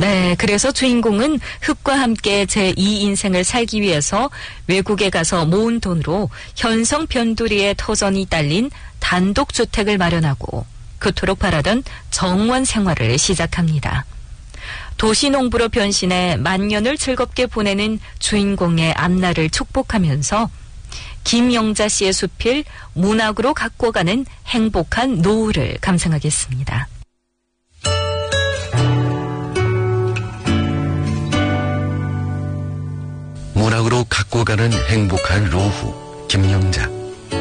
네, 그래서 주인공은 흙과 함께 제2인생을 살기 위해서 외국에 가서 모은 돈으로 현성 변두리에 터전이 딸린 단독주택을 마련하고 그토록 바라던 정원 생활을 시작합니다. 도시농부로 변신해 만년을 즐겁게 보내는 주인공의 앞날을 축복하면서 김영자 씨의 수필 문학으로 갖고 가는 행복한 노후를 감상하겠습니다. 문학으로 갖고 가는 행복한 노후, 김영자.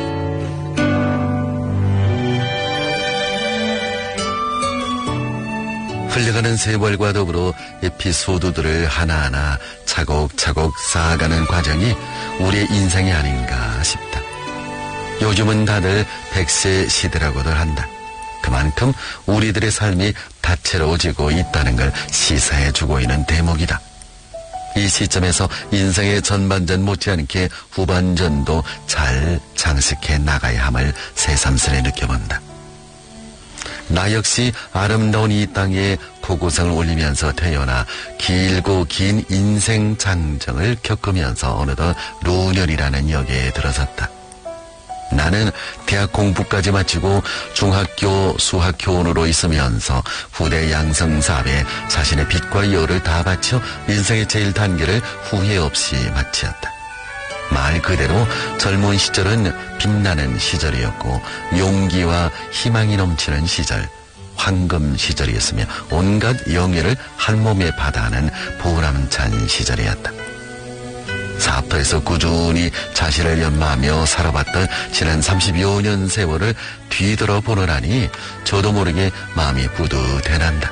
흘러가는 세월과 더불어 에피소드들을 하나하나 차곡차곡 쌓아가는 과정이 우리의 인생이 아닌가 싶다. 요즘은 다들 100세 시대라고들 한다. 그만큼 우리들의 삶이 다채로워지고 있다는 걸 시사해주고 있는 대목이다. 이 시점에서 인생의 전반전 못지않게 후반전도 잘 장식해 나가야 함을 새삼스레 느껴본다. 나 역시 아름다운 이 땅에 고고상을 올리면서 태어나 길고 긴 인생 장정을 겪으면서 어느덧 노년이라는 역에 들어섰다. 나는 대학 공부까지 마치고 중학교 수학교원으로 있으면서 후대 양성 사업에 자신의 빛과 열을 다 바쳐 인생의 제일 단계를 후회 없이 마치었다. 말 그대로 젊은 시절은 빛나는 시절이었고 용기와 희망이 넘치는 시절, 황금 시절이었으며 온갖 영예를 한 몸에 받아하는 보람찬 시절이었다. 사업터에서 꾸준히 자신을 연마하며 살아봤던 지난 30여 년 세월을 뒤돌아보느라니 저도 모르게 마음이 뿌듯해난다.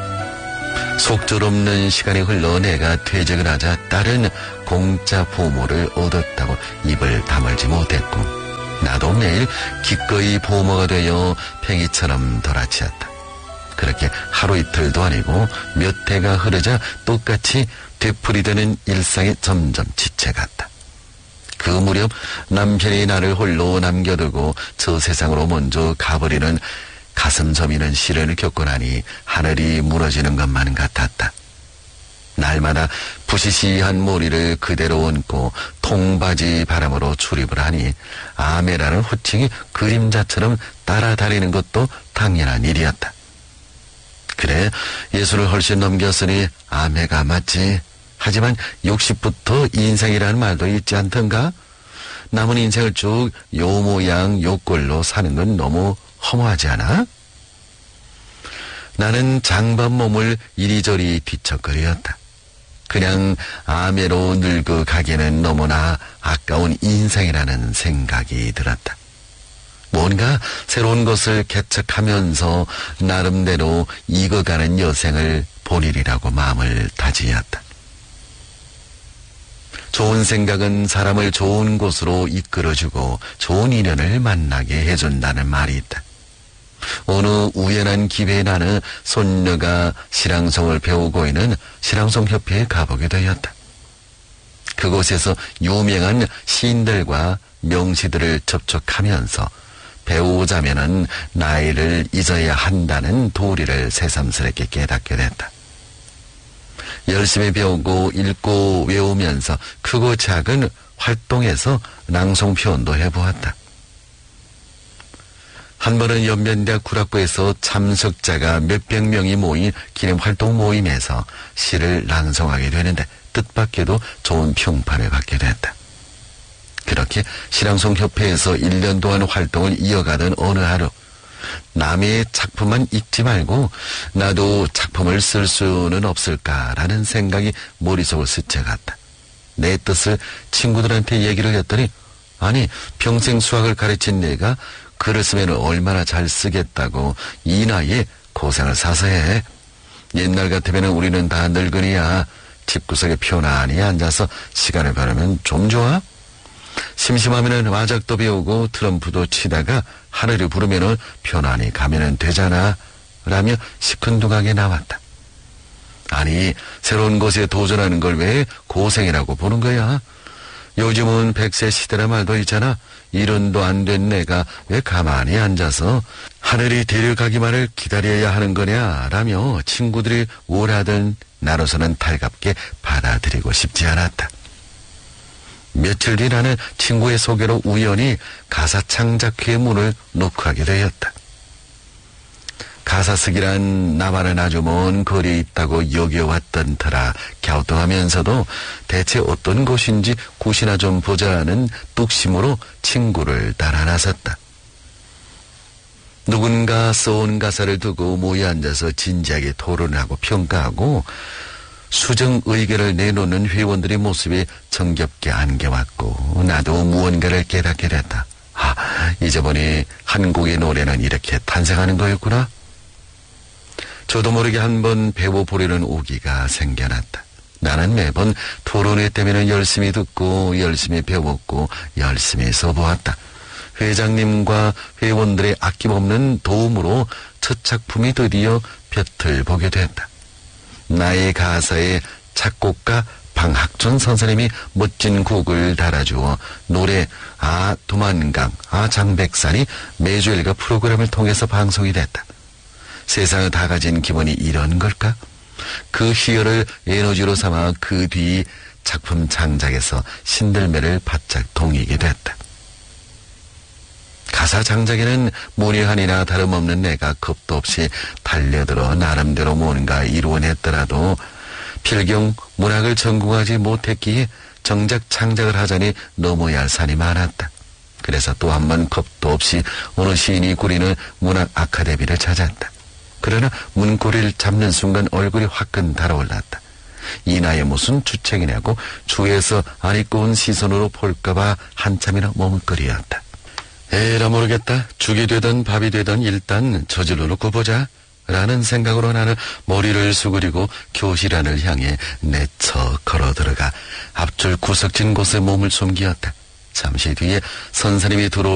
속절없는 시간이 흘러 내가 퇴직을 하자 딸은 공짜 보모를 얻었다고 입을 다물지 못했고 나도 매일 기꺼이 보모가 되어 팽이처럼 돌아치었다. 그렇게 하루 이틀도 아니고 몇 해가 흐르자 똑같이 되풀이되는 일상에 점점 지쳐갔다. 그 무렵 남편이 나를 홀로 남겨두고 저 세상으로 먼저 가버리는 가슴 저미는 시련을 겪고 나니 하늘이 무너지는 것만 같았다. 날마다 부시시한 머리를 그대로 얹고 통바지 바람으로 출입을 하니 아메라는 호칭이 그림자처럼 따라다니는 것도 당연한 일이었다. 그래, 예수를 훨씬 넘겼으니 아메가 맞지. 하지만 60부터 인생이라는 말도 있지 않던가? 남은 인생을 쭉 요 모양 요 꼴로 사는 건 너무 허무하지 않아? 나는 장반 몸을 이리저리 뒤척거렸다. 그냥 아메로 늙어가기에는 너무나 아까운 인생이라는 생각이 들었다. 뭔가 새로운 것을 개척하면서 나름대로 익어가는 여생을 보리리라고 마음을 다지었다. 좋은 생각은 사람을 좋은 곳으로 이끌어주고 좋은 인연을 만나게 해준다는 말이 있다. 어느 우연한 기회에 나는 손녀가 실랑성을 배우고 있는 실랑성협회에 가보게 되었다. 그곳에서 유명한 시인들과 명시들을 접촉하면서 배우자면은 나이를 잊어야 한다는 도리를 새삼스럽게 깨닫게 됐다. 열심히 배우고 읽고 외우면서 크고 작은 활동에서 낭송 표현도 해보았다. 한 번은 연변대학 구락부에서 참석자가 몇백 명이 모인 기념활동 모임에서 시를 낭송하게 되는데 뜻밖에도 좋은 평판을 받게 됐다. 그렇게 시랑송협회에서 1년 동안 활동을 이어가던 어느 하루 남의 작품만 읽지 말고 나도 작품을 쓸 수는 없을까라는 생각이 머릿속을 스쳐갔다. 내 뜻을 친구들한테 얘기를 했더니 아니 평생 수학을 가르친 내가 글을 쓰면 얼마나 잘 쓰겠다고 이 나이에 고생을 사서 해. 옛날 같으면 우리는 다 늙은이야. 집구석에 편안히 앉아서 시간을 보내면 좀 좋아? 심심하면은 와작도 배우고 트럼프도 치다가 하늘이 부르면은 편안히 가면은 되잖아. 라며 시큰둥하게 나왔다. 아니 새로운 것에 도전하는 걸 왜 고생이라고 보는 거야? 요즘은 100세 시대라 말도 있잖아. 일흔도 안 된 내가 왜 가만히 앉아서 하늘이 데려가기만을 기다려야 하는 거냐라며 친구들이 오라던 나로서는 달갑게 받아들이고 싶지 않았다. 며칠 뒤 나는 친구의 소개로 우연히 가사 창작회 문을 녹화하게 되었다. 가사 쓰기란 나만은 아주 먼 거리에 있다고 여겨왔던 터라 갸우뚱하면서도 대체 어떤 곳인지 굿이나 좀 보자는 뚝심으로 친구를 따라 나섰다. 누군가 써온 가사를 두고 모여 앉아서 진지하게 토론하고 평가하고 수정 의견을 내놓는 회원들의 모습이 정겹게 안겨왔고 나도 무언가를 깨닫게 됐다. 이제 보니 한국의 노래는 이렇게 탄생하는 거였구나. 저도 모르게 한번 배워보려는 오기가 생겨났다. 나는 매번 토론회 때문에 열심히 듣고 열심히 배웠고 열심히 써보았다. 회장님과 회원들의 아낌없는 도움으로 첫 작품이 드디어 볕을 보게 됐다. 나의 가사에 작곡가 방학준 선생님이 멋진 곡을 달아주어 노래 도만강, 장백산이 매주 일과 프로그램을 통해서 방송이 됐다. 세상을 다 가진 기분이 이런 걸까? 그 희열을 에너지로 삼아 그 뒤 작품 창작에서 신들매를 바짝 동이게 됐다. 가사 장작에는 무례한이나 다름없는 내가 겁도 없이 달려들어 나름대로 뭔가 이루어냈더라도 필경 문학을 전공하지 못했기에 정작 창작을 하자니 넘어야 할 산이 많았다. 그래서 또 한 번 겁도 없이 어느 시인이 꾸리는 문학 아카데미를 찾았다. 그러나 문고리를 잡는 순간 얼굴이 화끈 달아올랐다. 이 나이에 무슨 주책이냐고 주위에서 안 입고 온 시선으로 볼까봐 한참이나 머뭇거리었다. 에라 모르겠다. 죽이 되든 밥이 되든 일단 저질러 놓고 보자. 라는 생각으로 나는 머리를 수그리고 교실 안을 향해 내쳐 걸어 들어가 앞줄 구석진 곳에 몸을 숨기었다. 잠시 뒤에 선생님이 들어올